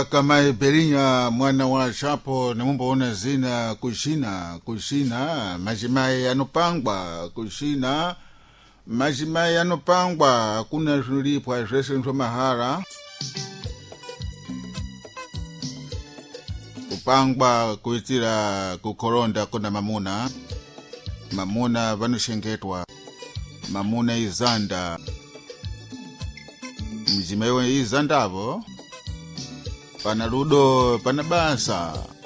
Kama Iberinya mwana wa Chapo ni mumboona zina kushina majimai anopangwa kushina majimai anopangwa kuna julipwa jese nso mahara kupangwa kuitira kukoronda kuna mamuna vanushengetwa mamuna izanda mjimai izandavo pana ludo pana basa